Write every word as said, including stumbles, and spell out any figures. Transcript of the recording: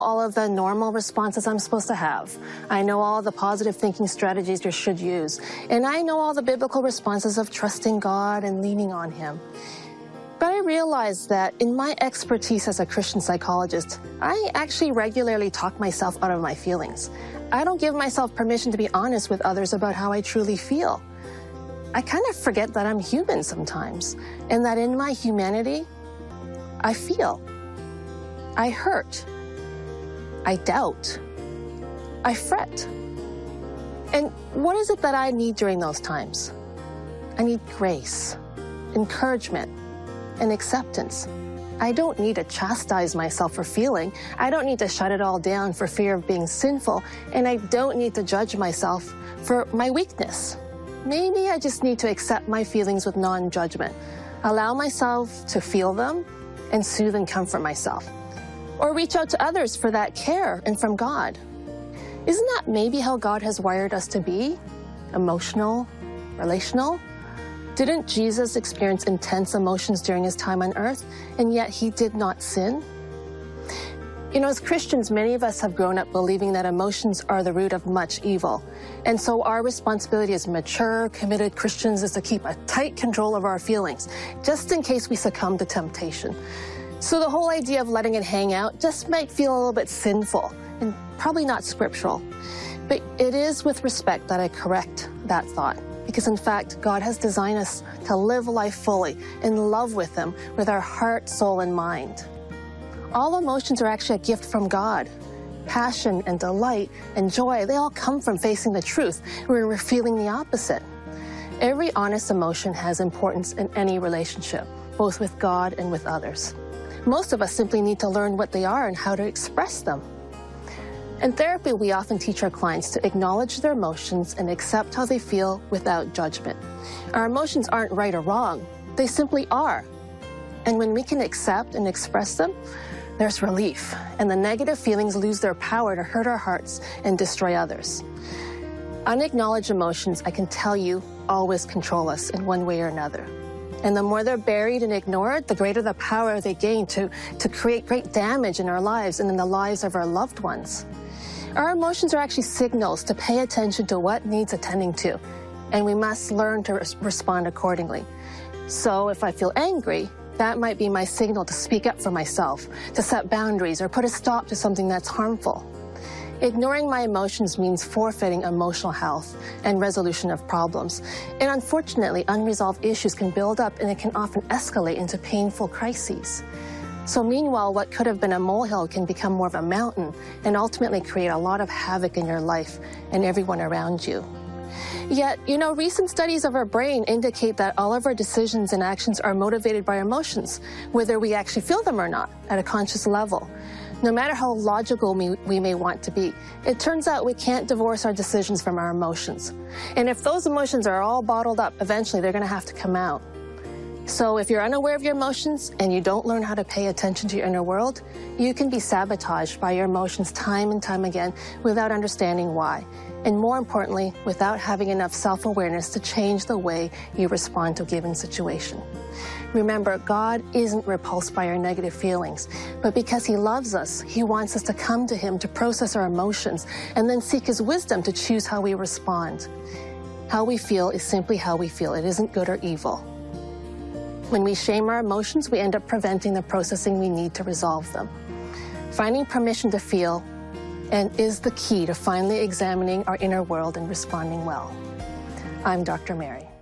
all of the normal responses I'm supposed to have. I know all the positive thinking strategies you should use. And I know all the biblical responses of trusting God and leaning on Him. But I realized that in my expertise as a Christian psychologist, I actually regularly talk myself out of my feelings. I don't give myself permission to be honest with others about how I truly feel. I kind of forget that I'm human sometimes, and that in my humanity, I feel. I hurt. I doubt. I fret. And what is it that I need during those times? I need grace, encouragement, and acceptance. I don't need to chastise myself for feeling. I don't need to shut it all down for fear of being sinful. And I don't need to judge myself for my weakness. Maybe I just need to accept my feelings with non-judgment, allow myself to feel them, and soothe and comfort myself. Or reach out to others for that care and from God. Isn't that maybe how God has wired us to be? Emotional, relational? Didn't Jesus experience intense emotions during his time on earth, and yet he did not sin? You know, as Christians, many of us have grown up believing that emotions are the root of much evil. And so our responsibility as mature, committed Christians is to keep a tight control of our feelings, just in case we succumb to temptation. So the whole idea of letting it hang out just might feel a little bit sinful and probably not scriptural. But it is with respect that I correct that thought. Because in fact, God has designed us to live life fully, in love with Him, with our heart, soul, and mind. All emotions are actually a gift from God. Passion and delight and joy, they all come from facing the truth, where we're feeling the opposite. Every honest emotion has importance in any relationship, both with God and with others. Most of us simply need to learn what they are and how to express them. In therapy, we often teach our clients to acknowledge their emotions and accept how they feel without judgment. Our emotions aren't right or wrong, they simply are. And when we can accept and express them, there's relief, and the negative feelings lose their power to hurt our hearts and destroy others. Unacknowledged emotions, I can tell you, always control us in one way or another. And the more they're buried and ignored, the greater the power they gain to, to create great damage in our lives and in the lives of our loved ones. Our emotions are actually signals to pay attention to what needs attending to, and we must learn to res- respond accordingly. So if I feel angry, that might be my signal to speak up for myself, to set boundaries, or put a stop to something that's harmful. Ignoring my emotions means forfeiting emotional health and resolution of problems. And unfortunately, unresolved issues can build up, and it can often escalate into painful crises. So meanwhile, what could have been a molehill can become more of a mountain and ultimately create a lot of havoc in your life and everyone around you. Yet, you know, recent studies of our brain indicate that all of our decisions and actions are motivated by our emotions, whether we actually feel them or not, at a conscious level. No matter how logical we, we may want to be, it turns out we can't divorce our decisions from our emotions. And if those emotions are all bottled up, eventually they're going to have to come out. So if you're unaware of your emotions and you don't learn how to pay attention to your inner world, you can be sabotaged by your emotions time and time again without understanding why. And more importantly, without having enough self-awareness to change the way you respond to a given situation. Remember, God isn't repulsed by our negative feelings, but because He loves us, He wants us to come to Him to process our emotions and then seek His wisdom to choose how we respond. How we feel is simply how we feel. It isn't good or evil. When we shame our emotions, we end up preventing the processing we need to resolve them. Finding permission to feel and is the key to finally examining our inner world and responding well. I'm Doctor Mary.